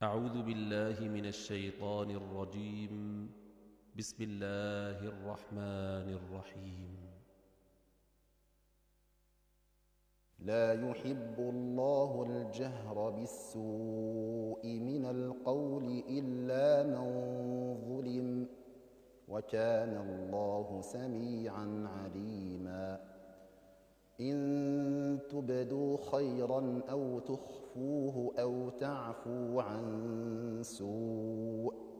أعوذ بالله من الشيطان الرجيم. بسم الله الرحمن الرحيم. لا يحب الله الجهر بالسوء من القول إلا من ظلم، وكان الله سميعا عليما. إن تبدوا خيرا أو تخفوه أو تعفوا عن سوء